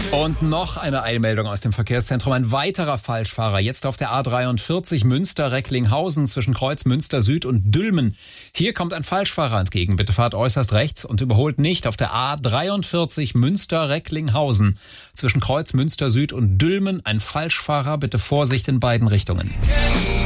Und noch eine Eilmeldung aus dem Verkehrszentrum. Ein weiterer Falschfahrer, jetzt auf der A43 Münster-Recklinghausen zwischen Kreuz Münster Süd und Dülmen. Hier kommt ein Falschfahrer entgegen. Bitte fahrt äußerst rechts und überholt nicht auf der A43 Münster-Recklinghausen zwischen Kreuz Münster Süd und Dülmen. Ein Falschfahrer, bitte Vorsicht in beiden Richtungen.